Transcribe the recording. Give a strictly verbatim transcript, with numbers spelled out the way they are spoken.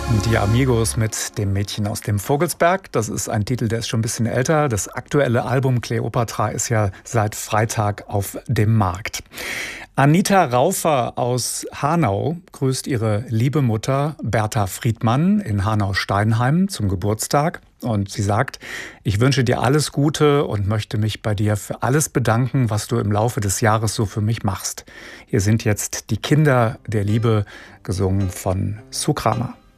Die Amigos mit dem Mädchen aus dem Vogelsberg. Das ist ein Titel, der ist schon ein bisschen älter. Das aktuelle Album Kleopatra ist ja seit Freitag auf dem Markt. Anita Raufer aus Hanau grüßt ihre liebe Mutter Bertha Friedmann in Hanau-Steinheim zum Geburtstag. Und sie sagt, ich wünsche dir alles Gute und möchte mich bei dir für alles bedanken, was du im Laufe des Jahres so für mich machst. Hier sind jetzt die Kinder der Liebe, gesungen von Sue Kramer.